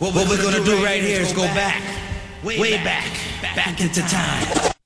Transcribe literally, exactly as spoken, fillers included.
What we're gonna do right here is go back, way back, back into time.